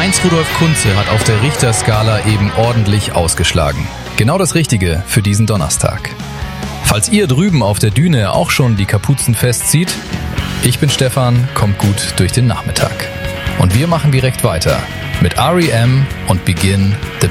Heinz Rudolf Kunze hat auf der Richterskala eben ordentlich ausgeschlagen. Genau das Richtige für diesen Donnerstag. Falls ihr drüben auf der Düne auch schon die Kapuzen festzieht, ich bin Stefan, kommt gut durch den Nachmittag. Und wir machen direkt weiter mit R.E.M. und Begin the